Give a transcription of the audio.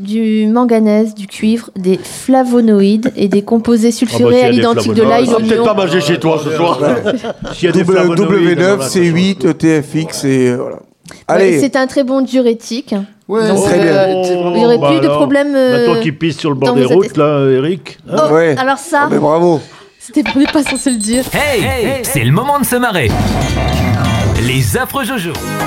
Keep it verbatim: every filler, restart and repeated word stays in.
du manganèse, du cuivre, des flavonoïdes et des composés sulfurés Ah bah, à s'il y a des l'identique de flavonoïdes, l'ail, ça va peut-être l'oignon. pas manger chez toi ce soir. S'il y a des flavonoïdes, W neuf, voilà, C huit, T F X et euh, voilà. Ouais, Allez, c'est un très bon diurétique. Ouais, Donc, très bien. euh, c'est il vraiment- n'y aurait Bah plus de alors, problème. euh, Maintenant qu'il pisse sur le bord dans des vos routes, intestins. là, Eric. hein Oh, Ouais. alors ça, Ah, mais bravo. c'était on n'est pas censé le dire. Hey, c'est le moment de se marrer. Les affreux Jojo.